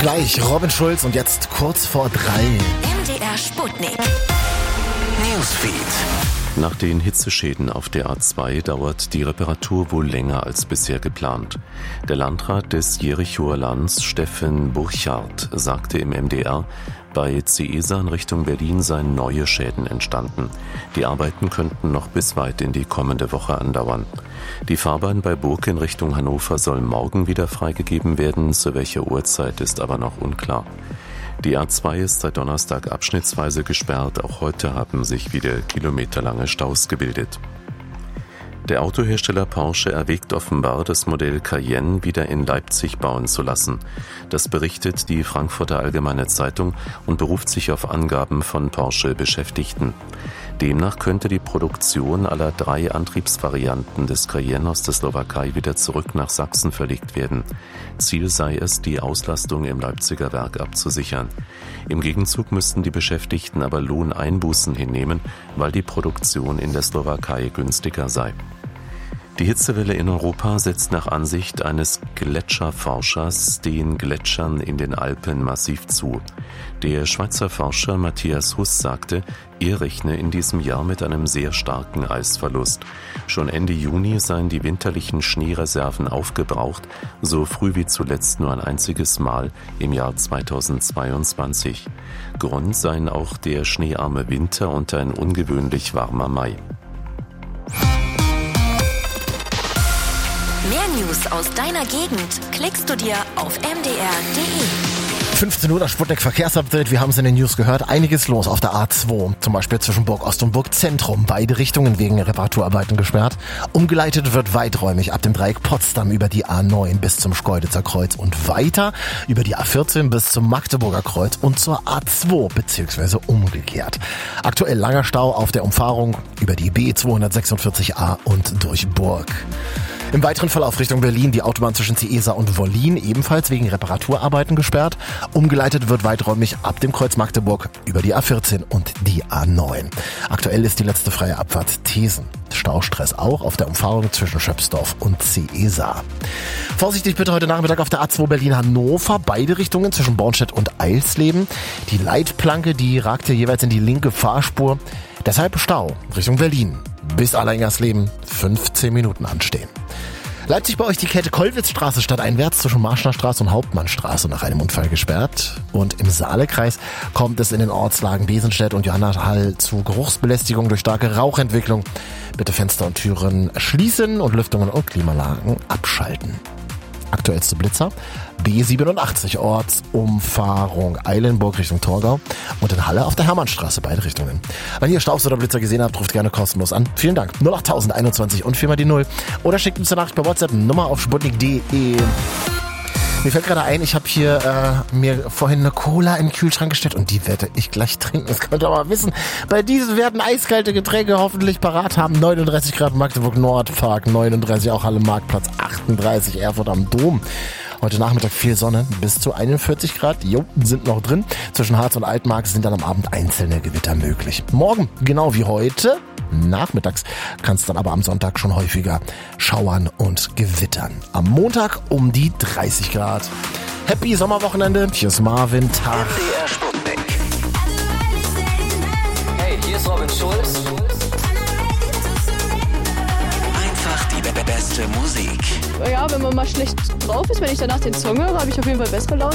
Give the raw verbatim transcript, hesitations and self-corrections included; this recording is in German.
Gleich Robin Schulz und jetzt kurz vor drei. M D R Sputnik. Newsfeed. Nach den Hitzeschäden auf der A zwei dauert die Reparatur wohl länger als bisher geplant. Der Landrat des Jerichoer Lands, Steffen Burchardt, sagte im M D R, bei C E S A in Richtung Berlin seien neue Schäden entstanden. Die Arbeiten könnten noch bis weit in die kommende Woche andauern. Die Fahrbahn bei Burg in Richtung Hannover soll morgen wieder freigegeben werden, zu welcher Uhrzeit ist aber noch unklar. Die A zwei ist seit Donnerstag abschnittsweise gesperrt, auch heute haben sich wieder kilometerlange Staus gebildet. Der Autohersteller Porsche erwägt offenbar, das Modell Cayenne wieder in Leipzig bauen zu lassen. Das berichtet die Frankfurter Allgemeine Zeitung und beruft sich auf Angaben von Porsche-Beschäftigten. Demnach könnte die Produktion aller drei Antriebsvarianten des Cayenne aus der Slowakei wieder zurück nach Sachsen verlegt werden. Ziel sei es, die Auslastung im Leipziger Werk abzusichern. Im Gegenzug müssten die Beschäftigten aber Lohneinbußen hinnehmen, weil die Produktion in der Slowakei günstiger sei. Die Hitzewelle in Europa setzt nach Ansicht eines Gletscherforschers den Gletschern in den Alpen massiv zu. Der Schweizer Forscher Matthias Huss sagte, er rechne in diesem Jahr mit einem sehr starken Eisverlust. Schon Ende Juni seien die winterlichen Schneereserven aufgebraucht, so früh wie zuletzt nur ein einziges Mal im Jahr zweitausendzweiundzwanzig. Grund seien auch der schneearme Winter und ein ungewöhnlich warmer Mai. Mehr News aus deiner Gegend klickst du dir auf m d r punkt d e. fünfzehn Uhr, das Sputnik Verkehrsupdate. Wir haben es in den News gehört. Einiges los auf der A zwei. Zum Beispiel zwischen Burg Ost und Burg Zentrum. Beide Richtungen wegen Reparaturarbeiten gesperrt. Umgeleitet wird weiträumig ab dem Dreieck Potsdam über die A neun bis zum Schkeuditzer Kreuz und weiter über die A vierzehn bis zum Magdeburger Kreuz und zur A zwei beziehungsweise umgekehrt. Aktuell langer Stau auf der Umfahrung über die B zweihundertsechsundvierzig A und durch Burg. Im weiteren Verlauf Richtung Berlin die Autobahn zwischen C E S A und Wollin ebenfalls wegen Reparaturarbeiten gesperrt. Umgeleitet wird weiträumig ab dem Kreuz Magdeburg über die A vierzehn und die A neun. Aktuell ist die letzte freie Abfahrt Thesen. Staustress auch auf der Umfahrung zwischen Schöpsdorf und C E S A. Vorsichtig bitte heute Nachmittag auf der A zwei Berlin-Hannover, beide Richtungen zwischen Bornstedt und Eilsleben. Die Leitplanke, die ragt hier jeweils in die linke Fahrspur. Deshalb Stau Richtung Berlin. Bis Alleingers-Leben fünfzehn Minuten anstehen. Leipzig bei euch die Käthe-Kollwitz-Straße stadteinwärts zwischen Marschner Straße und Hauptmannstraße nach einem Unfall gesperrt. Und im Saalekreis kommt es in den Ortslagen Besenstedt und Johannahall zu Geruchsbelästigung durch starke Rauchentwicklung. Bitte Fenster und Türen schließen und Lüftungen und Klimaanlagen abschalten. Aktuellste Blitzer B siebenundachtzig Ortsumfahrung Eilenburg Richtung Torgau und in Halle auf der Hermannstraße, beide Richtungen. Wenn ihr Staus oder Blitzer gesehen habt, ruft gerne kostenlos an. Vielen Dank. null acht null null einundzwanzig und viermal die Null. Oder schickt uns eine Nachricht per WhatsApp, Nummer auf sputnik punkt de. Mir fällt gerade ein, ich habe hier äh, mir vorhin eine Cola im Kühlschrank gestellt und die werde ich gleich trinken. Das könnt ihr aber wissen. Bei diesen werden eiskalte Getränke hoffentlich parat haben. neununddreißig Grad Magdeburg Nordpark, neununddreißig auch Halle Marktplatz, achtunddreißig Erfurt am Dom. Heute Nachmittag viel Sonne, bis zu einundvierzig Grad, jo, sind noch drin. Zwischen Harz und Altmark sind dann am Abend einzelne Gewitter möglich. Morgen, genau wie heute, nachmittags, kann es dann aber am Sonntag schon häufiger schauern und gewittern. Am Montag um die dreißig Grad. Happy Sommerwochenende, hier ist Marvin Tag. M D R Sputnik. Hey, hier ist Robin Schulz. Einfach die be- beste Musik. Ja, wenn man mal schlecht drauf ist, wenn ich danach den Song höre, habe ich auf jeden Fall bessere Laune.